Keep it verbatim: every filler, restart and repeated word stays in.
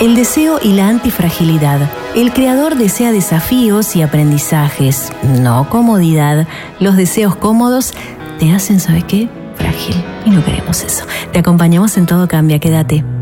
El deseo y la antifragilidad. El creador desea desafíos y aprendizajes, no comodidad. Los deseos cómodos te hacen, ¿sabes qué? Frágil. Y no queremos eso. Te acompañamos en Todo Cambia. Quédate.